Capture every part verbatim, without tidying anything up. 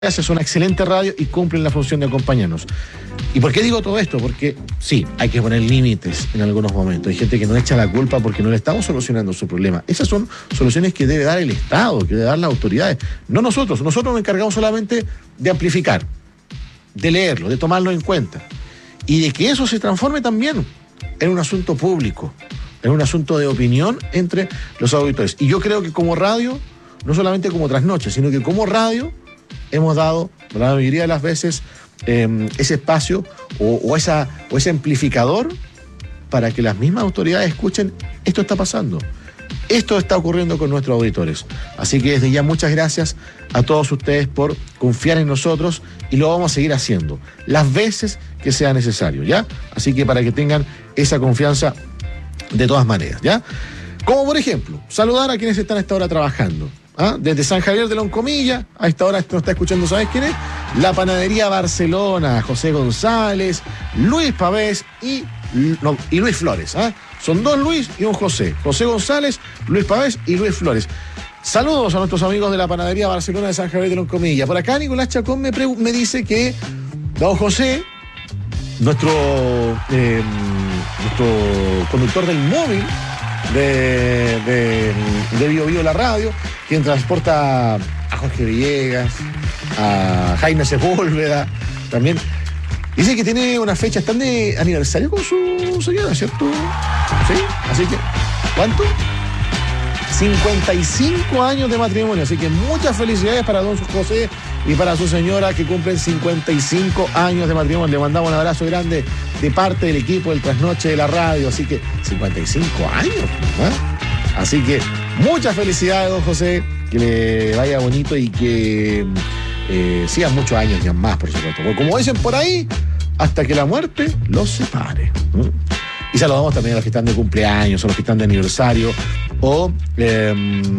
haces una excelente radio y cumplen la función de acompañarnos. ¿Y por qué digo todo esto? Porque sí, hay que poner límites en algunos momentos. Hay gente que no echa la culpa porque no le estamos solucionando su problema. Esas son soluciones que debe dar el Estado, que debe dar las autoridades. No nosotros. Nosotros nos encargamos solamente de amplificar, de leerlo, de tomarlo en cuenta. Y de que eso se transforme también en un asunto público, en un asunto de opinión entre los auditores. Y yo creo que como radio, no solamente como Trasnoche, sino que como radio hemos dado, la mayoría de las veces, eh, ese espacio o, o, esa, o ese amplificador para que las mismas autoridades escuchen: esto está pasando, esto está ocurriendo con nuestros auditores. Así que desde ya muchas gracias a todos ustedes por confiar en nosotros, y lo vamos a seguir haciendo las veces que sea necesario, ¿ya? Así que para que tengan esa confianza de todas maneras, ¿ya? Como por ejemplo, saludar a quienes están a esta hora trabajando. ¿Ah? Desde San Javier de Loncomilla, a esta hora nos está escuchando, ¿sabes quién es? La Panadería Barcelona, José González, Luis Pavés y, no, y Luis Flores. ¿Ah? Son dos Luis y un José. José González, Luis Pavés y Luis Flores. Saludos a nuestros amigos de la Panadería Barcelona de San Javier de Loncomilla. Por acá Nicolás Chacón me, pre- me dice que don José, nuestro, eh, nuestro conductor del móvil, de, de, de Bio Bio la radio, quien transporta a Jorge Villegas, a Jaime Sepúlveda, también dice que tiene una fecha, están de aniversario con su señora, ¿cierto? Sí, así que, ¿cuánto? cincuenta y cinco años de matrimonio, así que muchas felicidades para don José y para su señora, que cumplen cincuenta y cinco años de matrimonio. Le mandamos un abrazo grande de parte del equipo del Trasnoche de la radio. Así que cincuenta y cinco años, ¿eh? Así que muchas felicidades, don José, que le vaya bonito y que eh, sigan muchos años ya más, por supuesto. Porque como dicen por ahí, hasta que la muerte los separe, ¿eh? Y saludamos también a los que están de cumpleaños, a los que están de aniversario, o eh,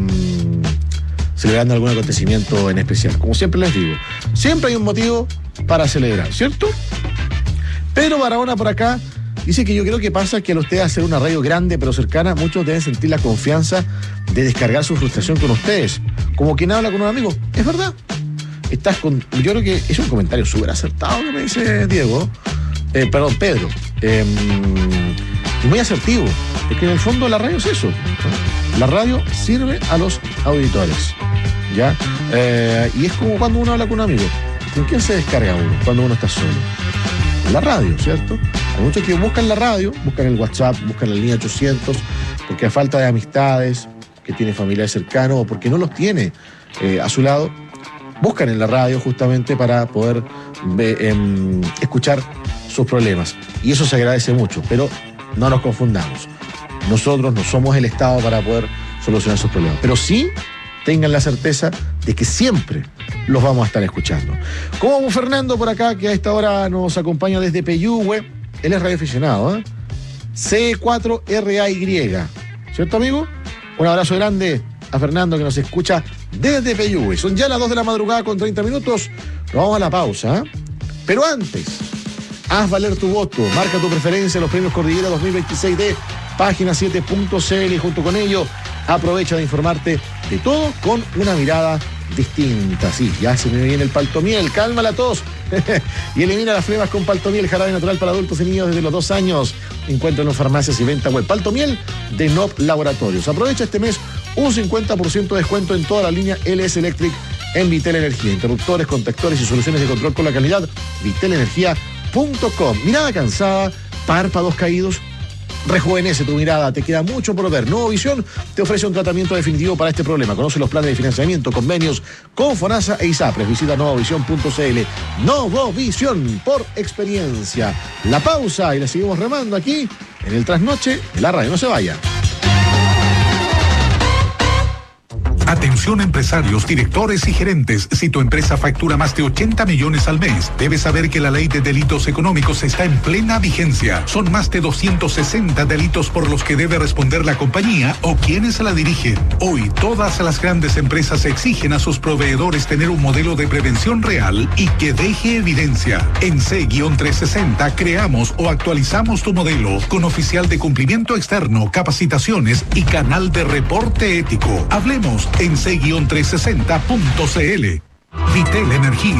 celebrando algún acontecimiento en especial. Como siempre les digo, siempre hay un motivo para celebrar, ¿cierto? Pero Barahona por acá dice que yo creo que pasa que al usted hacer una radio grande pero cercana, muchos deben sentir la confianza de descargar su frustración con ustedes, como quien habla con un amigo. Es verdad. Estás con, yo creo que es un comentario súper acertado que me dice Diego, eh, perdón, Pedro, eh, y muy asertivo. Es que en el fondo la radio es eso, ¿no? La radio sirve a los auditores, ¿ya? Eh, y es como cuando uno habla con un amigo. ¿Con quién se descarga uno cuando uno está solo? En la radio, ¿cierto? Hay muchos que buscan la radio, buscan el WhatsApp, buscan la línea ochocientos, porque a falta de amistades, que tiene familiares cercanos o porque no los tiene eh, a su lado, buscan en la radio justamente para poder eh, eh, escuchar sus problemas. Y eso se agradece mucho, pero no nos confundamos. Nosotros no somos el Estado para poder solucionar sus problemas, pero sí tengan la certeza de que siempre los vamos a estar escuchando. Como Fernando por acá, que a esta hora nos acompaña desde Peyúgue. Él es radioaficionado, ¿eh? C cuatro R A Y, ¿cierto, amigo? Un abrazo grande a Fernando, que nos escucha desde Peyúgue. Son ya las dos de la madrugada con treinta minutos. Nos vamos a la pausa, ¿eh? Pero antes, haz valer tu voto, marca tu preferencia en los premios Cordillera dos mil veintiséis de página siete punto c l, y junto con ello aprovecha de informarte de todo con una mirada distinta. Sí, ya se me viene el Paltomiel, cálmala a todos y elimina las flemas con Paltomiel, jarabe natural para adultos y niños desde los dos años. Encuéntralo en farmacias y venta web. Paltomiel de N O P Laboratorios. Aprovecha este mes un cincuenta por ciento de descuento en toda la línea L S Electric en Vitel Energía. Interruptores, contactores y soluciones de control con la calidad. vitel energía punto com. Mirada cansada, párpados caídos, rejuvenece tu mirada, te queda mucho por ver. Nuevo Visión te ofrece un tratamiento definitivo para este problema. Conoce los planes de financiamiento, convenios con FONASA e ISAPRES. Visita novovisión punto c l. Novovisión, por experiencia. La pausa y la seguimos remando aquí en el Trasnoche de la radio. No se vaya. Atención empresarios, directores y gerentes. Si tu empresa factura más de ochenta millones al mes, debes saber que la ley de delitos económicos está en plena vigencia. Son más de doscientos sesenta delitos por los que debe responder la compañía o quienes la dirigen. Hoy, todas las grandes empresas exigen a sus proveedores tener un modelo de prevención real y que deje evidencia. En C trescientos sesenta creamos o actualizamos tu modelo con oficial de cumplimiento externo, capacitaciones y canal de reporte ético. Hablemos en C trescientos sesenta punto c l. Vitel Energía.